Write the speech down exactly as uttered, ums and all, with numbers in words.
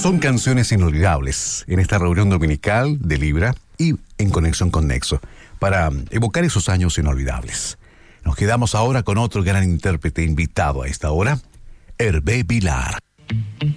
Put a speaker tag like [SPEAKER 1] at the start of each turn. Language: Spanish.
[SPEAKER 1] Son canciones inolvidables en esta reunión dominical de Libra y en conexión con Nexo, para evocar esos años inolvidables. Nos quedamos ahora con otro gran intérprete invitado a esta hora, Hervé Vilar.